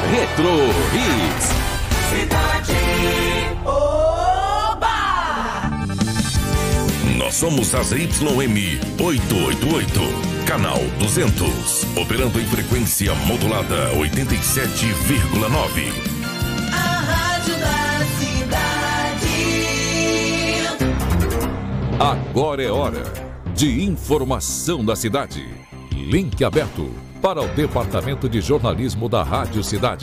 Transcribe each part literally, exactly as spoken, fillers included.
Retro Hits. Cidade. Oba! Nós somos a Z Y M oitocentos e oitenta e oito, canal duzentos, operando em frequência modulada oitenta e sete vírgula nove. A rádio da cidade. Agora é hora de informação da cidade. Link aberto para o Departamento de Jornalismo da Rádio Cidade.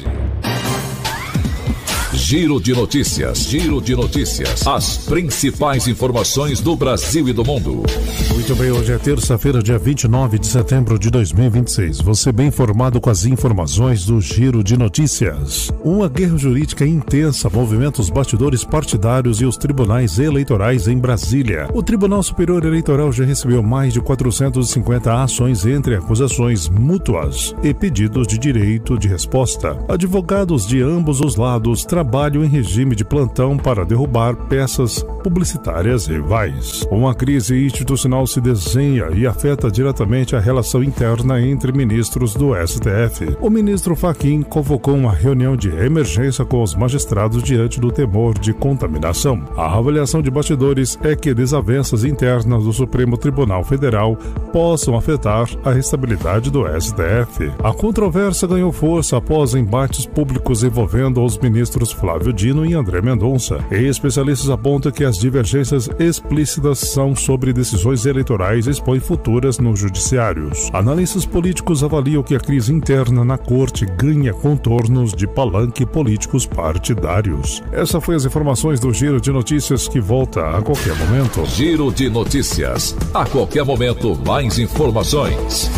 Giro de notícias, giro de notícias. As principais informações do Brasil e do mundo. Muito bem, hoje é terça-feira, dia vinte e nove de setembro de dois mil e vinte e seis. Você bem informado com as informações do Giro de Notícias. Uma guerra jurídica intensa movimenta os bastidores partidários e os tribunais eleitorais em Brasília. O Tribunal Superior Eleitoral já recebeu mais de quatrocentas e cinquenta ações entre acusações mútuas e pedidos de direito de resposta. Advogados de ambos os lados trabalham em regime de plantão para derrubar peças publicitárias rivais. Uma crise institucional se desenha e afeta diretamente a relação interna entre ministros do S T F. O ministro Fachin convocou uma reunião de emergência com os magistrados diante do temor de contaminação. A avaliação de bastidores é que desavenças internas do Supremo Tribunal Federal possam afetar a estabilidade do S T F. A controvérsia ganhou força após embates públicos envolvendo os ministros Flávio Dino e André Mendonça. E especialistas apontam que as divergências explícitas são sobre decisões eleitorais e expõem futuras nos judiciários. Analistas políticos avaliam que a crise interna na corte ganha contornos de palanque políticos partidários. Essas foram as informações do Giro de Notícias, que volta a qualquer momento. Giro de Notícias. A qualquer momento, mais informações.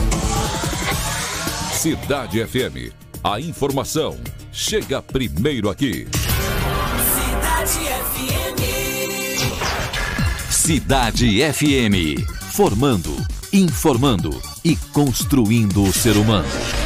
Cidade F M. A informação chega primeiro aqui. Cidade F M. Cidade F M. Formando, informando e construindo o ser humano.